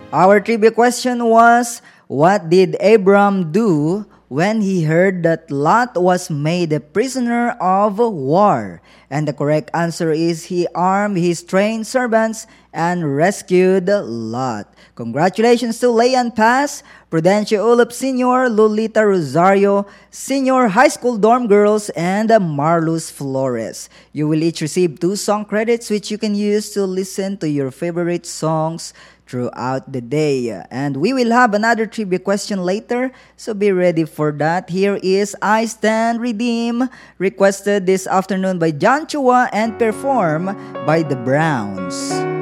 Our trivia question was, what did Abram do when he heard that Lot was made a prisoner of war? And the correct answer is he armed his trained servants and rescued Lot. Congratulations to Leon Paz, Prudencio Ulop Sr., Lolita Rosario, Senior High School Dorm Girls, and Marlus Flores. You will each receive 2 song credits which you can use to listen to your favorite songs throughout the day. And we will have another trivia question later, so be ready for that. Here is I Stand Redeem, requested this afternoon by John Chua and performed by the Browns.